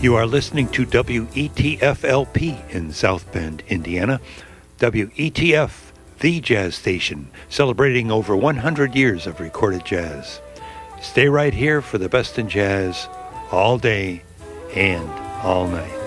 You are listening to WETF-LP in South Bend, Indiana. WETF, the jazz station, celebrating over 100 years of recorded jazz. Stay right here for the best in jazz all day and all night.